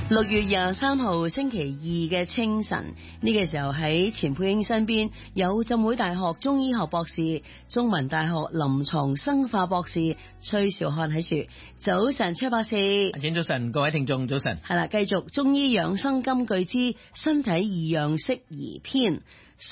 6月23號星期二嘅清晨，呢個時候喺錢佩英身邊有浸會大學中醫學博士、中文大學臨床生化博士崔兆漢喺處。早晨，崔博士。 請早晨，各位聽眾早晨。 係啦，繼續中醫養生金句之身體異樣適宜篇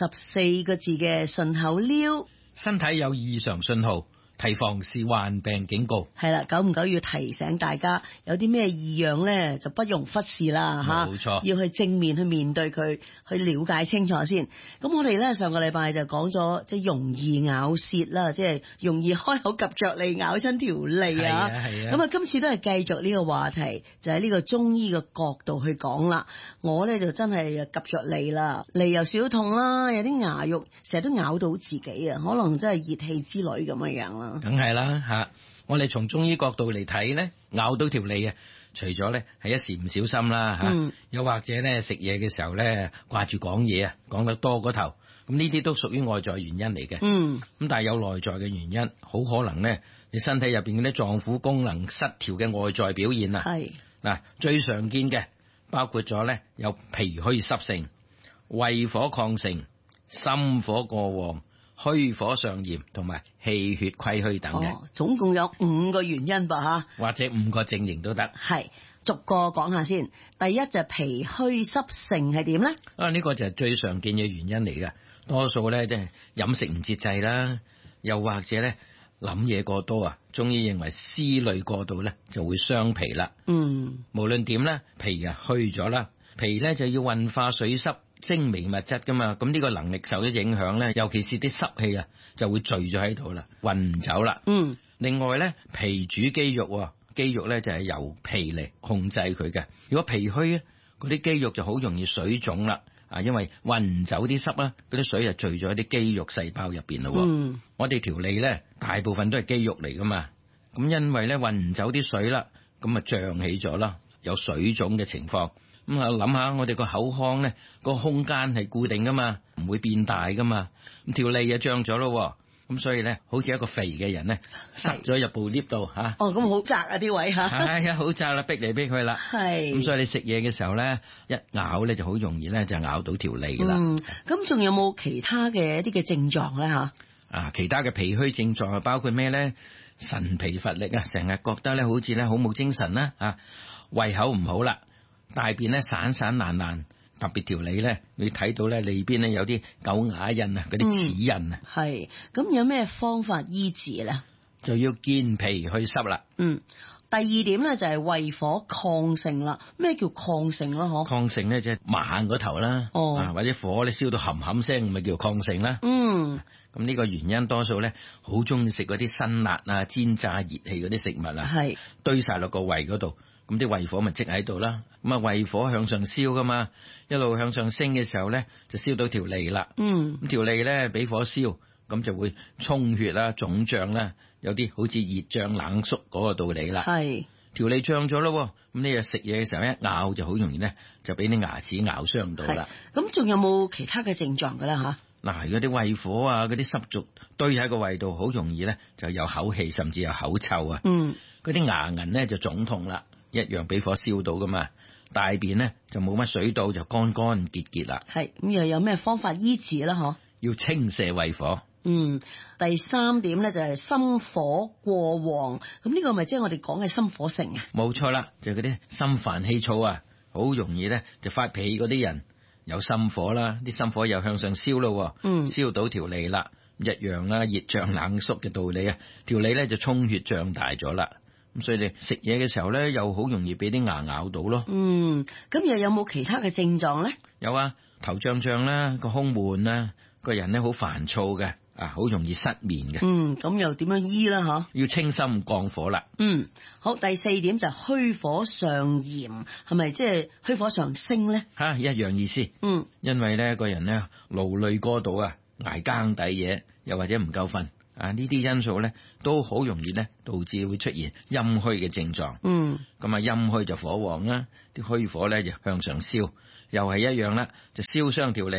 ，14個字嘅順口溜。 身體有異常信號，提防是患病警告。 係啦，久唔久要提醒大家，有啲咩異樣咧，就不容忽視啦吓。 冇錯， 要去正面去面對佢，去了解清楚先。咁我哋咧上個禮拜就講咗，即係容易咬舌啦，即係容易開口夾着脷咬親條脷啊。咁啊，今次都係繼續呢個話題，就喺呢個中醫嘅角度去講啦。我咧就真係夾着脷啦，脷又少痛啦，有啲牙肉成日都咬到自己啊，可能真係熱氣之類咁嘅樣啦。 梗係啦吓，我哋從中醫角度嚟睇咧，咬到條脷啊，除咗咧係一時唔小心啦吓，又或者咧食嘢嘅時候咧掛住講嘢啊，講得多嗰頭，咁呢啲都屬於外在原因嚟嘅。咁但係有內在嘅原因，好可能咧你身體入邊嗰啲臟腑功能失調嘅外在表現啊。係嗱，最常見嘅包括咗咧有脾虛濕盛、胃火亢盛、心火過旺、虛火上炎同埋氣血虧虛等嘅。 總共有5個原因吧吓， 或者5個症型都得。 係逐個講下先。第一就脾虛濕盛係點咧？ 呢個就係最常見嘅原因嚟嘅。多數咧即係飲食唔節制啦，又或者咧諗嘢過多啊。中醫認為思慮過度咧就會傷脾啦。無論點咧，脾啊虛咗啦，脾咧就要運化水濕精微物質噶嘛，咁呢個能力受咗影響咧，尤其是啲濕氣啊，就會聚咗喺度啦，運唔走啦。另外咧，脾主肌肉，肌肉咧就係由脾嚟控制佢嘅。如果脾虛咧，嗰啲肌肉就好容易水腫啦，因為運唔走啲濕啦，嗰啲水就聚咗喺啲肌肉細胞入邊咯。我哋條脷咧，大部分都係肌肉嚟噶嘛，咁因為咧運唔走啲水啦，咁啊脹起咗啦，有水腫嘅情況。咁啊，諗下我哋個口腔咧，個空間係固定噶嘛，唔會變大噶嘛。咁條脷就脹咗咯，咁所以咧，好似一個肥嘅人咧，塞咗入部 lift 度吓。 咁好窄啊啲位吓。 係啊，好窄啦，逼嚟逼去啦。係。咁所以你食嘢嘅時候咧，一咬咧就好容易咧就咬到條脷啦。 咁仲有冇其他嘅一啲嘅症狀咧吓？ 其他嘅脾虛症狀係包括咩咧？神疲乏力啊，成日覺得咧好似咧好冇精神啦，胃口唔好啦。大便咧散散爛爛，特別條脷咧，你睇到咧裏邊咧有啲狗牙印啊，嗰啲齒印啊。係，咁有咩方法醫治咧？就要健脾去濕啦。第二點咧就係胃火亢盛啦。咩叫亢盛啦？亢盛咧即係猛嗰頭啦。或者火咧燒到冚冚聲，咪叫亢盛啦。咁呢個原因多數咧好中意食嗰啲辛辣啊、煎炸熱氣嗰啲食物啊，係堆晒落個胃嗰度。咁啲胃火咪積喺度啦，咁啊胃火向上燒噶嘛，一路向上升嘅時候咧，就燒到條脷啦。咁條脷咧俾火燒，咁就會充血啦、腫脹啦，有啲好似熱脹冷縮嗰個道理啦。係條脷脹咗咯，咁你又食嘢嘅時候一咬就好容易咧，就俾啲牙齒咬傷到啦。咁仲有冇其他嘅症狀噶啦吓？嗱，如果啲胃火啊，嗰啲濕濁堆喺個胃度，好容易咧就有口氣，甚至有口臭啊。嗰啲牙齦咧就腫痛啦。一樣俾火燒到噶嘛，大便咧就冇乜水道，就乾乾結結啦。係咁又有咩方法醫治啦？嗬，要清瀉胃火。第三點咧就係心火過旺，咁呢個咪即係我哋講嘅心火盛啊？冇錯啦，就嗰啲心煩氣躁啊，好容易咧就發脾氣嗰啲人有心火啦，啲心火又向上燒咯，燒到條脷啦，一樣啦，熱脹冷縮嘅道理啊，條脷咧就充血脹大咗啦。咁所以你食嘢嘅時候咧，又好容易俾啲牙咬到咯。咁又有冇其他嘅症狀咧？有啊，頭脹脹啦，個胸悶啦，個人咧好煩躁嘅，好容易失眠嘅。咁又點樣醫啦？嗬，要清心降火啦。好，第4點就係虛火上炎，係咪即係虛火上升咧？一樣意思。因為咧個人咧勞累過度啊，捱更抵夜，又或者唔夠瞓。呢啲因素咧都好容易咧導致會出現陰虛嘅症狀。咁陰虛就火旺啦，啲虛火咧就向上燒，又係一樣啦，就燒傷條脷，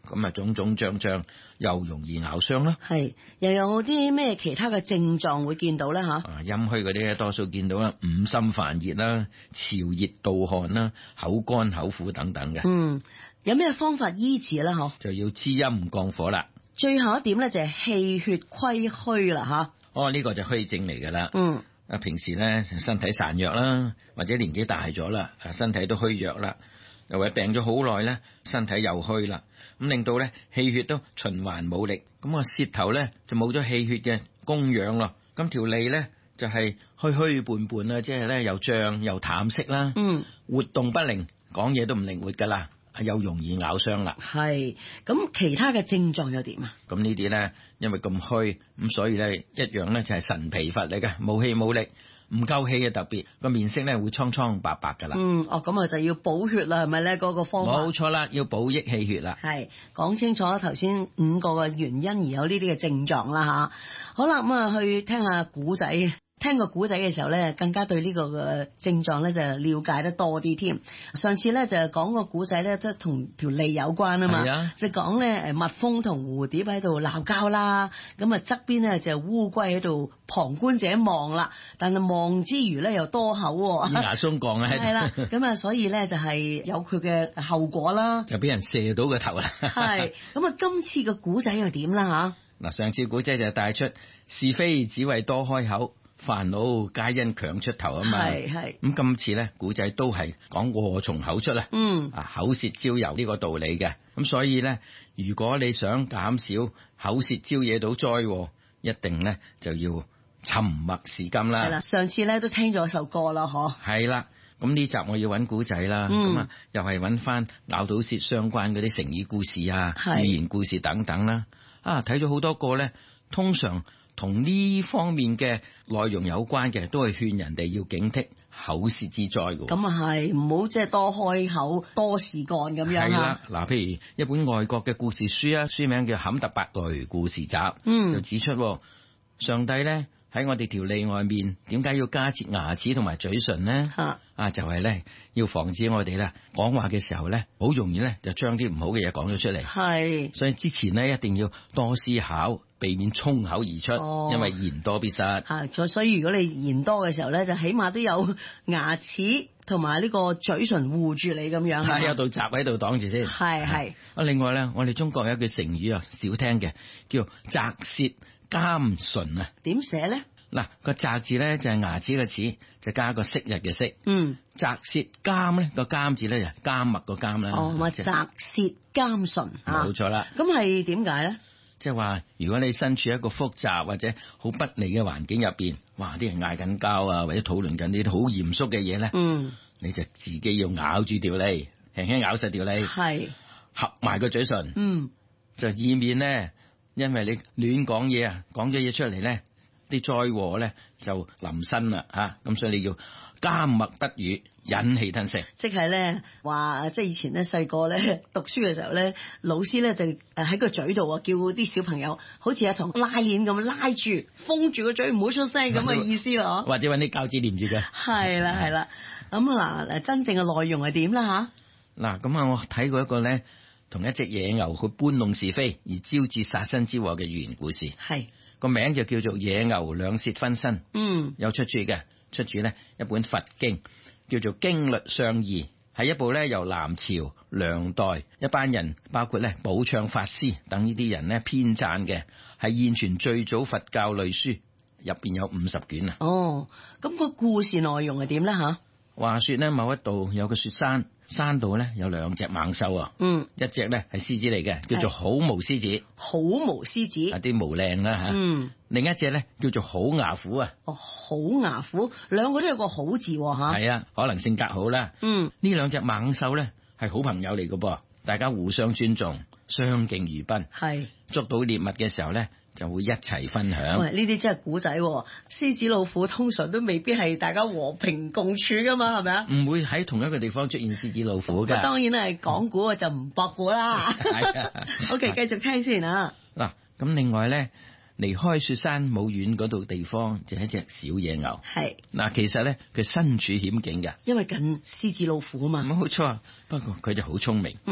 咁啊種種脹脹又容易咬傷啦。 係，又有啲咩其他嘅症狀會見到咧吓？ 陰虛嗰啲咧多數見到啦，五心煩熱啦、潮熱盜汗啦、口乾口苦等等嘅。 有咩方法醫治咧？嗬，就要滋陰降火啦。 最後一點咧就係氣血虧虛啦吓。 呢個就虛症嚟噶啦。平時咧身體孱弱啦，或者年紀大咗啦，身體都虛弱啦，又或者病咗好耐咧，身體又虛啦，咁令到咧氣血都循環冇力，咁啊舌頭咧就冇咗氣血嘅供養咯，咁條脷咧就係虛虛胖胖啦，即係咧又脹又淡色啦，活動不靈，講嘢都唔靈活噶啦，又容易咬傷啦。 係，咁其他嘅症狀又點啊？ 咁呢啲咧，因為咁虛，咁所以咧一樣咧就係神疲乏力嘅，冇氣冇力，唔夠氣嘅，特別個面色咧會蒼蒼白白噶啦。 咁啊就要補血啦，係咪咧？嗰個方法冇錯啦，要補益氣血啦。 係，講清楚頭先5個嘅原因而有呢啲嘅症狀啦吓。好啦，咁啊去聽下古仔。聽個古仔嘅時候咧，更加對呢個嘅症狀咧就了解得多啲添。上次咧就講個古仔咧，都同條脷有關啊嘛，就講咧蜜蜂同蝴蝶喺度鬧交啦，咁啊側邊咧就烏龜喺度旁觀者望啦，但係望之餘咧又多口， 牙鬆降啊， 係啦，咁啊所以咧就係有佢嘅後果啦， 就俾人射到個頭啦。 係，咁啊今次個古仔又點啦吓？ 嗱，上次古仔就帶出是非只為多開口，煩惱皆因強出頭啊嘛，係咁今次咧古仔都係講禍從口出啦，口舌招尤呢個道理嘅，咁所以咧如果你想減少口舌招惹到災禍，一定咧就要沉默是金啦。係啦， 上次咧都聽咗首歌啦，嗬。 係啦，咁呢集我要揾古仔啦，咁啊又係揾翻咬到舌相關嗰啲成語故事啊、寓言故事等等啦。睇咗好多個咧，通常同呢方面嘅內容有關嘅，都係勸人哋要警惕口舌之災嘅。咁啊係，唔好即係多開口多事幹咁樣。 係啦，嗱，譬如一本外國嘅故事書啊，書名叫《坎特伯雷故事集》，就指出上帝咧喺我哋條脷外面，點解要加設牙齒同埋嘴唇呢？就係咧要防止我哋咧講話嘅時候咧，好容易咧就將啲唔好嘅嘢講咗出嚟。係，所以之前咧一定要多思考，避免衝口而出，因為言多必失。 所以如果你言多嘅時候咧，就起碼都有牙齒同埋呢個嘴唇護住你咁樣。 有道閘喺度擋住先。係。另外咧，我哋中國有一句成語啊，少聽嘅，叫擇舌監唇啊。點寫咧？嗱，個擇字咧就係牙齒嘅齒，就加個昔日嘅昔。擇舌監咧個監字咧就緘默個緘啦。 擇舌監唇。 冇錯啦。 咁係點解咧？ 即係話，如果你身處一個複雜或者好不利嘅環境入邊，哇！啲人嗌緊交啊，或者討論緊啲好嚴肅嘅嘢咧，你就自己要咬住條脷，輕輕咬實條脷，合埋個嘴唇，就以免咧，因為你亂講嘢啊，講咗嘢出嚟咧，啲災禍咧就臨身啦嚇，咁所以你要緘默不語，忍氣吞聲。即係咧話，即係以前咧細個咧讀書嘅時候咧，老師咧就喺個嘴度啊，叫啲小朋友好似一堂拉鏈咁拉住，封住個嘴，唔好出聲咁嘅意思咯。或者揾啲膠紙黏住嘅。係啦，咁嗱，真正嘅內容係點啦吓？嗱，咁啊，我睇過一個咧，同一隻野牛去搬弄是非而招致殺身之禍嘅寓言故事。係個名就叫做《野牛兩舌分身》。有出處嘅。出處咧一本佛經，叫做《經律相義》，係一部咧由南朝梁代一班人，包括咧寶暢法師等呢啲人咧編撰嘅，係現存最早佛教類書，入邊有50卷啊。咁個故事內容係點咧吓？話說咧某一度有個雪山，山度咧有2隻猛獸啊。一隻咧係獅子嚟嘅，叫做好毛獅子。好毛獅子，啲毛靚啦吓。另一隻咧叫做好牙虎啊。好牙虎，兩個都有個好字吓。係啊，可能性格好啦。呢2隻猛獸咧係好朋友嚟嘅噃，大家互相尊重，相敬如賓。係捉到獵物嘅時候咧，就會一齊分享。喂，呢啲真係古仔，獅子老虎通常都未必係大家和平共處噶嘛，係咪啊？唔會喺同一個地方出現獅子老虎噶。當然係講古就唔博古啦。係啊。OK， 繼續聽先啊。嗱，咁另外咧，離開雪山冇遠嗰度地方，就係一隻小野牛。係嗱，其實咧佢身處險境嘅，因為近獅子老虎啊嘛。冇錯，不過佢就好聰明。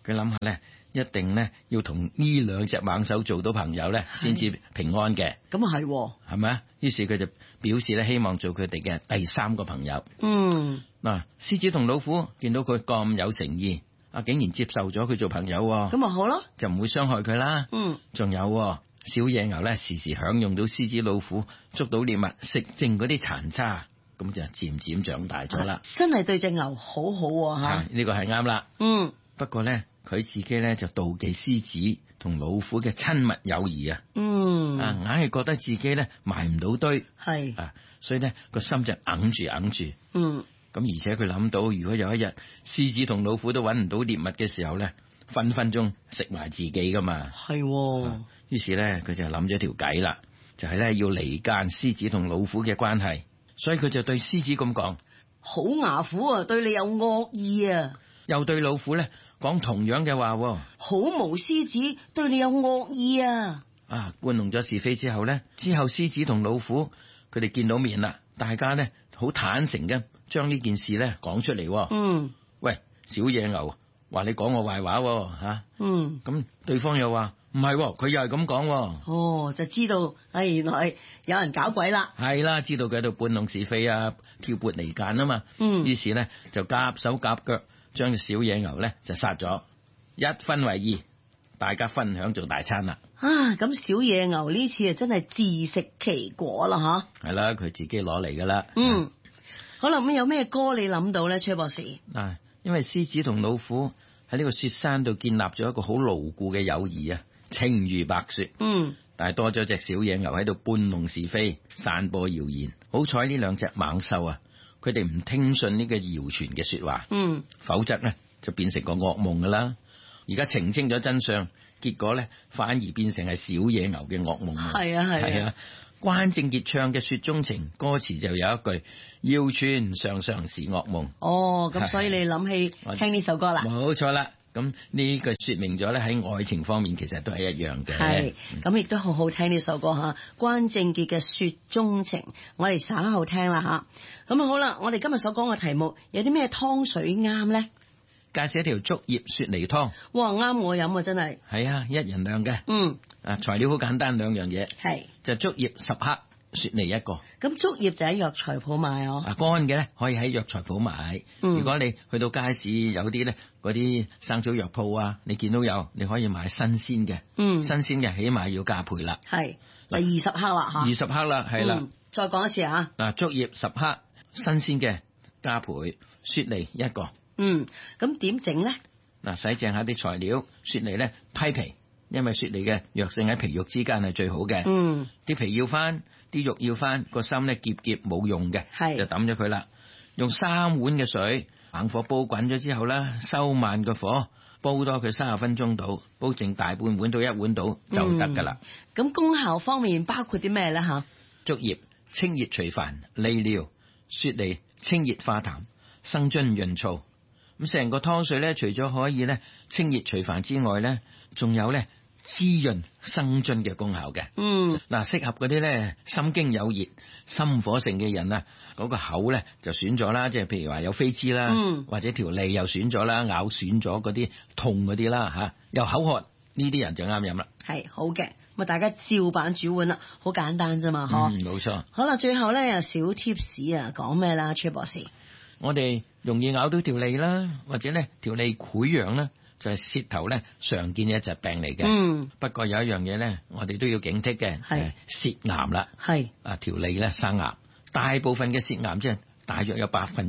佢諗下咧，一定咧要同呢兩隻猛獸做到朋友咧，先至平安嘅。 咁啊係， 係咪啊？於是佢就表示咧，希望做佢哋嘅第三個朋友。嗱，獅子同老虎見到佢咁有誠意，竟然接受咗佢做朋友， 咁咪好咯， 就唔會傷害佢啦。仲有小野牛咧，時時享用到獅子老虎捉到獵物食剩嗰啲殘渣，咁就漸漸長大咗啦。 真係對隻牛好好吓， 呢個係啱啦。不過咧，佢自己咧就妒忌獅子同老虎嘅親密友誼啊。硬係覺得自己咧埋唔到堆，係所以咧個心就揞住。咁而且佢諗到，如果有一日獅子同老虎都揾唔到獵物嘅時候咧，分分鐘食埋自己噶嘛。係，於是咧佢就諗咗條計啦，就係咧要離間獅子同老虎嘅關係。所以佢就對獅子咁講： 好牙虎啊，對你有惡意啊！ 又對老虎咧講同樣嘅話： 好毛獅子對你有惡意啊！ 玩弄咗是非之後咧，獅子同老虎佢哋見到面啦，大家咧好坦誠嘅將呢件事咧講出嚟。喂，小野牛話你講我壞話吓。咁對方又話唔係，佢又係咁講。 就知道原來有人搞鬼啦。係啦，知道佢喺度搬弄是非啊，挑撥離間啊嘛。於是咧就夾手夾腳將小野牛咧就殺咗，一分為二，大家分享做大餐啦。 咁小野牛呢次啊真係自食其果啦吓。 係啦，佢自己攞嚟噶啦。 好啦，咁有咩歌你諗到咧，崔博士？ 因為獅子同老虎喺呢個雪山度建立咗一個好牢固嘅友誼啊，情如白雪。但係多咗隻小野牛喺度搬弄是非、散播謠言。好彩呢兩隻猛獸啊，佢哋唔聽信呢個謠傳嘅說話。否則咧就變成個噩夢噶啦。而家澄清咗真相，結果咧反而變成係小野牛嘅噩夢。係啊。關正傑唱嘅《雪中情》歌詞就有一句：謠傳常常是噩夢。 咁所以你諗起聽呢首歌啦？ 冇錯啦。咁呢句說明咗咧喺愛情方面其實都係一樣嘅。 係，咁亦都好好聽呢首歌吓，關正傑嘅《雪中情》，我哋稍後聽啦吓。咁好啦，我哋今日所講嘅題目有啲咩湯水啱咧？ 介紹一條竹葉雪梨湯。 哇，啱我飲啊，真係。 係啊，一人量嘅。材料好簡單，兩樣嘢。係。就竹葉10克，雪梨1個。咁竹葉就喺藥材鋪買乾嘅咧可以喺藥材鋪買。如果你去到街市有啲咧嗰啲生草藥鋪啊，你見到有，你可以買新鮮嘅。新鮮嘅起碼要加倍啦。 係。就20克啦吓。 20克啦，係啦。 再講一次啊。 竹葉10克，新鮮嘅加倍，雪梨1個。 咁點整咧？ 洗淨下啲材料，雪梨咧批皮，因為雪梨嘅藥性喺皮肉之間係最好嘅。啲皮要翻，啲肉要翻，個心咧澀澀冇用嘅，就抌咗佢啦。用3碗嘅水，猛火煲滾咗之後咧，收慢個火，煲多佢30分鐘到，煲剩大半碗到1碗到就得噶啦。 咁功效方面包括啲咩咧？吓， 竹葉清熱除煩利尿，雪梨清熱化痰，生津潤燥。咁成個湯水咧，除咗可以咧清熱除煩之外咧，仲有咧滋潤生津嘅功效嘅。適合嗰啲咧心經有熱、心火盛嘅人啊，嗰個口咧就損咗啦，即係譬如話有飛滋啦，或者條脷又損咗啦，咬損咗嗰啲痛嗰啲啦吓，又口渴呢啲人就啱飲啦。係好嘅，咁啊大家照板煮碗啦，好簡單啫嘛，嗬。冇錯。好啦，最後咧有小 tips 啊，講咩啦，崔博士？我哋容易咬到條脷啦，或者咧條脷潰瘍啦，就係舌頭咧常見嘅疾病嚟嘅。不過有一樣嘢咧，我哋都要警惕嘅，係舌癌啦。係條脷咧生癌，大部分嘅舌癌即係大約有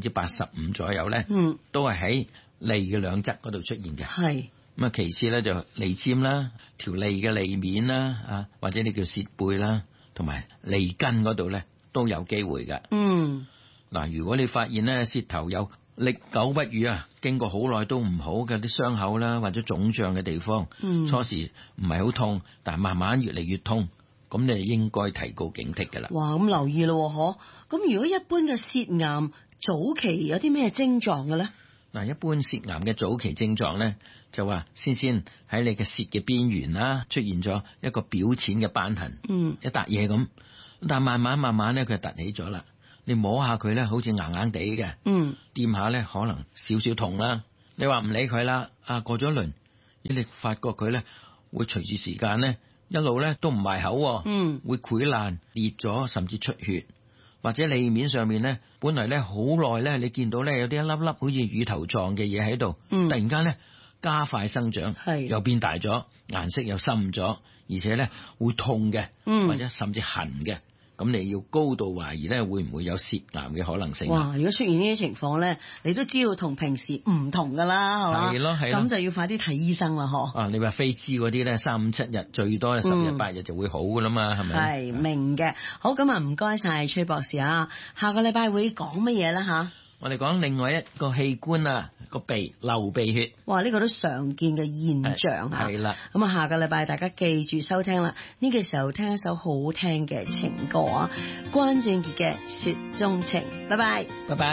85%左右咧，都係喺脷嘅兩側嗰度出現嘅。係咁啊，其次咧就脷尖啦，條脷嘅脷面啦，或者你叫舌背啦，同埋脷根嗰度咧都有機會嘅。嗱，如果你發現咧舌頭有歷久不愈啊，經過好耐都唔好嘅啲傷口啦，或者腫脹嘅地方，初時唔係好痛，但係慢慢越嚟越痛，咁你就應該提高警惕㗎啦。哇，咁留意咯，嗬。咁如果一般嘅舌癌早期有啲咩症狀嘅咧？嗱，一般舌癌嘅早期症狀咧，就話先喺你嘅舌嘅邊緣啦，出現咗一個表淺嘅斑痕，一笪嘢咁，但係慢慢咧佢就凸起咗啦。你摸下佢咧，好似硬硬地嘅，掂下咧可能少少痛啦。你話唔理佢啦，過咗一輪你發覺佢咧會隨住時間咧一路咧都唔埋口，會潰爛裂咗，甚至出血，或者脷面上面咧本嚟咧好耐咧，你見到咧有啲一粒粒好似乳頭狀嘅嘢喺度，突然間咧加快生長，又變大咗，顏色又深咗，而且咧會痛嘅，或者甚至痕嘅。咁你要高度懷疑咧，會唔會有舌癌嘅可能性？ 哇！如果出現呢啲情況咧，你都知道同平時唔同噶啦，係嘛？係咯，咁就要快啲睇醫生啦，嗬。啊， 你話飛滋嗰啲咧，3、5、7日，最多10日8日就會好噶啦嘛，係咪？ 係明嘅。好，咁啊，唔該晒崔博士啊。下個禮拜會講乜嘢咧吓？ 我哋講另外一個器官啊，個鼻流鼻血。 哇！呢個都常見嘅現象啊。係啦。咁啊，下個禮拜大家記住收聽啦。呢個時候聽一首好聽嘅情歌啊，關正傑嘅《雪中情》。拜拜。 拜拜。